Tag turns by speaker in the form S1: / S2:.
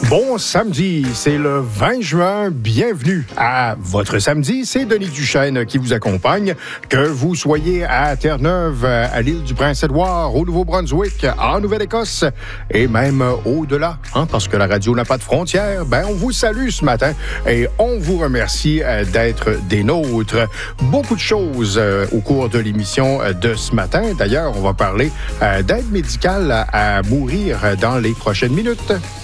S1: Bon samedi, c'est le 20 juin. Bienvenue à votre samedi. C'est Denis Duchesne qui vous accompagne. Que vous soyez à Terre-Neuve, à l'île du Prince-Édouard, au Nouveau-Brunswick, en Nouvelle-Écosse et même au-delà, parce que la radio n'a pas de frontières, on vous salue ce matin et on vous remercie d'être des nôtres. Beaucoup de choses au cours de l'émission de ce matin. D'ailleurs, on va parler d'aide médicale à mourir dans les prochaines minutes.